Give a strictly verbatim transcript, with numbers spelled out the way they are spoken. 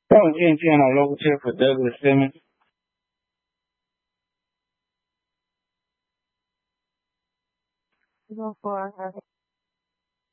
That was N T N on local tip for Douglas Simmons. Go for it.